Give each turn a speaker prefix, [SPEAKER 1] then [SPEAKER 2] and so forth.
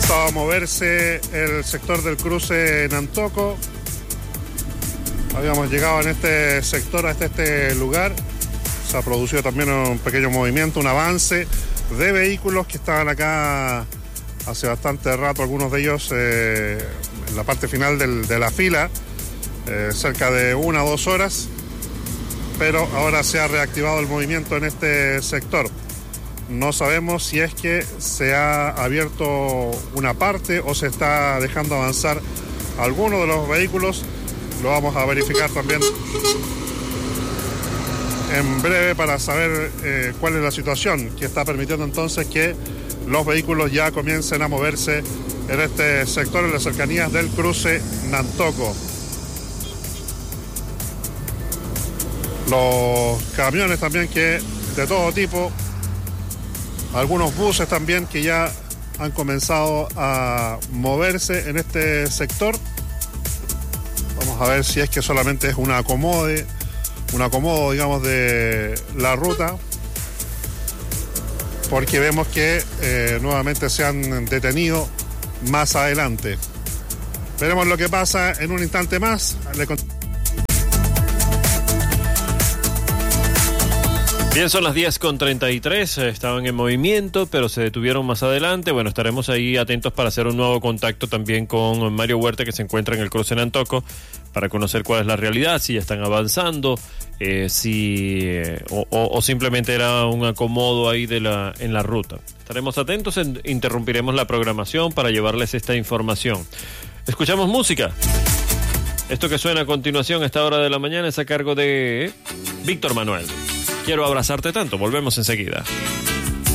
[SPEAKER 1] comenzado a moverse el sector del cruce Nantoco. Habíamos llegado en este sector hasta este lugar. Se ha producido también un pequeño movimiento, un avance de vehículos que estaban acá hace bastante rato, algunos de ellos en la parte final de la fila, cerca de 1 o 2 horas, pero ahora se ha reactivado el movimiento en este sector. No sabemos si es que se ha abierto una parte o se está dejando avanzar alguno de los vehículos. Lo vamos a verificar también en breve para saber cuál es la situación que está permitiendo entonces que los vehículos ya comiencen a moverse en este sector, en las cercanías del cruce Nantoco. Los camiones también que de todo tipo, algunos buses también que ya han comenzado a moverse en este sector. Vamos a ver si es que solamente es un acomodo, digamos, de la ruta, porque vemos que nuevamente se han detenido más adelante. Veremos lo que pasa en un instante más.
[SPEAKER 2] Bien, son las 10:33, estaban en movimiento, pero se detuvieron más adelante. Bueno, estaremos ahí atentos para hacer un nuevo contacto también con Mario Huerta, que se encuentra en el cruce Nantoco, para conocer cuál es la realidad, si ya están avanzando, o simplemente era un acomodo ahí en la ruta. Estaremos atentos, interrumpiremos la programación para llevarles esta información. Escuchamos música. Esto que suena a continuación a esta hora de la mañana es a cargo de Víctor Manuel. Quiero abrazarte tanto. Volvemos enseguida.